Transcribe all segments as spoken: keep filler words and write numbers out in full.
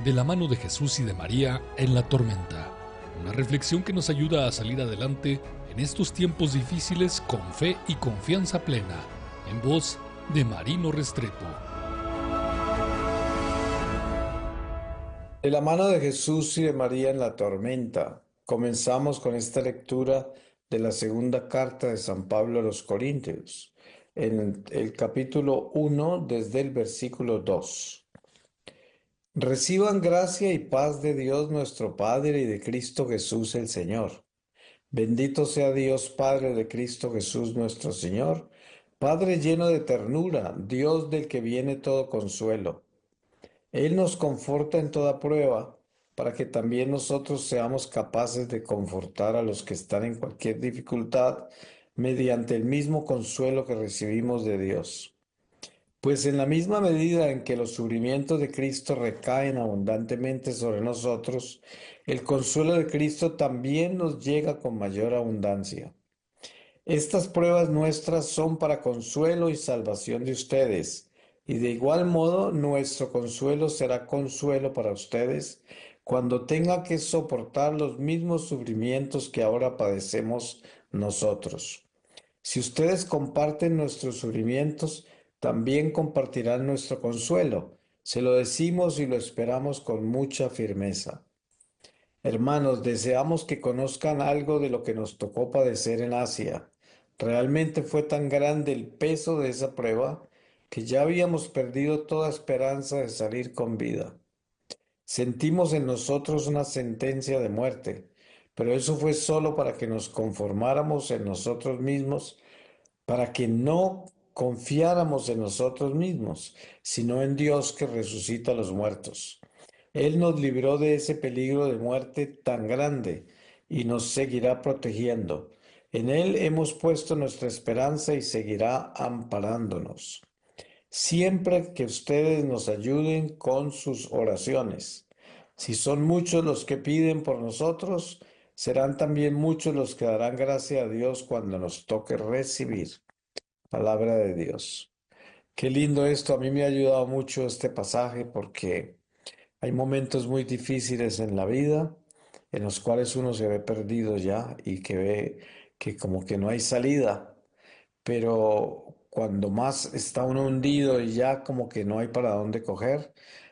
de la mano de Jesús y de María en la tormenta. Una reflexión que nos ayuda a salir adelante en estos tiempos difíciles con fe y confianza plena, en voz de Marino Restrepo. De la mano de Jesús y de María en la tormenta, comenzamos con esta lectura de la segunda carta de San Pablo a los Corintios, en el capítulo uno, desde el versículo dos. Reciban gracia y paz de Dios nuestro Padre y de Cristo Jesús el Señor. Bendito sea Dios Padre de Cristo Jesús nuestro Señor, Padre lleno de ternura, Dios del que viene todo consuelo. Él nos conforta en toda prueba, para que también nosotros seamos capaces de confortar a los que están en cualquier dificultad mediante el mismo consuelo que recibimos de Dios. Pues en la misma medida en que los sufrimientos de Cristo recaen abundantemente sobre nosotros, el consuelo de Cristo también nos llega con mayor abundancia. Estas pruebas nuestras son para consuelo y salvación de ustedes, y de igual modo nuestro consuelo será consuelo para ustedes cuando tenga que soportar los mismos sufrimientos que ahora padecemos nosotros. Si ustedes comparten nuestros sufrimientos, también compartirán nuestro consuelo. Se lo decimos y lo esperamos con mucha firmeza. Hermanos, deseamos que conozcan algo de lo que nos tocó padecer en Asia. Realmente fue tan grande el peso de esa prueba que ya habíamos perdido toda esperanza de salir con vida. Sentimos en nosotros una sentencia de muerte, pero eso fue solo para que nos conformáramos en nosotros mismos, para que no confiáramos en nosotros mismos, sino en Dios que resucita a los muertos. Él nos libró de ese peligro de muerte tan grande y nos seguirá protegiendo. En Él hemos puesto nuestra esperanza y seguirá amparándonos. Siempre que ustedes nos ayuden con sus oraciones. Si son muchos los que piden por nosotros, serán también muchos los que darán gracia a Dios cuando nos toque recibir. Palabra de Dios. Qué lindo esto. A mí me ha ayudado mucho este pasaje porque hay momentos muy difíciles en la vida en los cuales uno se ve perdido ya y que ve que como que no hay salida, pero cuando más está uno hundido y ya como que no hay para dónde coger,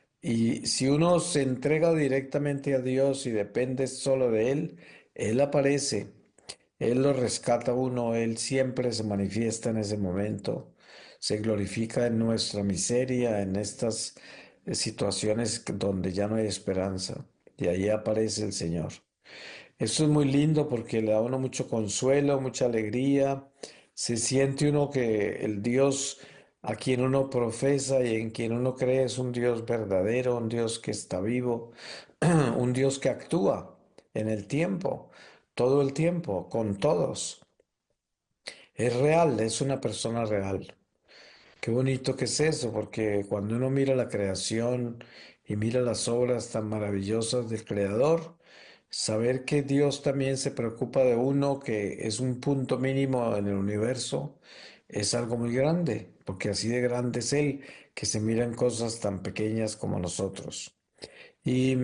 y si uno se entrega directamente a Dios y depende solo de Él, Él aparece, Él lo rescata a uno, Él siempre se manifiesta en ese momento, se glorifica en nuestra miseria, en estas eh, situaciones donde ya no hay esperanza, y ahí aparece el Señor. Esto es muy lindo porque le da a uno mucho consuelo, mucha alegría. Se siente uno que el Dios a quien uno profesa y en quien uno cree es un Dios verdadero, un Dios que está vivo, un Dios que actúa en el tiempo, todo el tiempo, con todos. Es real, es una persona real. Qué bonito que es eso, porque cuando uno mira la creación y mira las obras tan maravillosas del Creador, saber que Dios también se preocupa de uno, que es un punto mínimo en el universo, es algo muy grande, porque así de grande es Él, que se miran cosas tan pequeñas como nosotros. Y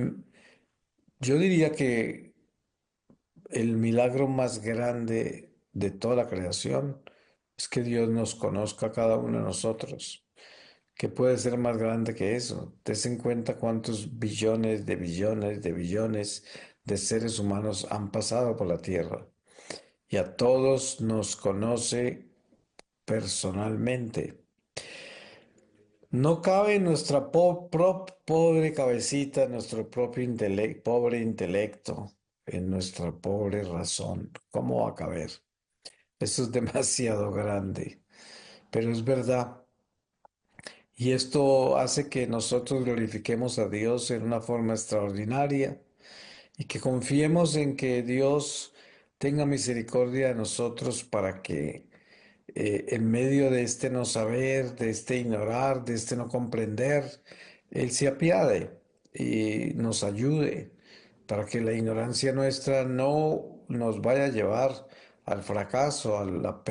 yo diría que el milagro más grande de toda la creación es que Dios nos conozca a cada uno de nosotros. ¿Qué puede ser más grande que eso? Dese en cuenta cuántos billones de billones de billones de seres humanos han pasado por la Tierra y a todos nos conoce personalmente. No cabe en nuestra po- pro- pobre cabecita, en nuestro propio intele- pobre intelecto, en nuestra pobre razón. ¿Cómo va a caber? Eso es demasiado grande, pero es verdad. Y esto hace que nosotros glorifiquemos a Dios en una forma extraordinaria y que confiemos en que Dios tenga misericordia de nosotros para que eh, en medio de este no saber, de este ignorar, de este no comprender, Él se apiade y nos ayude para que la ignorancia nuestra no nos vaya a llevar al fracaso, a la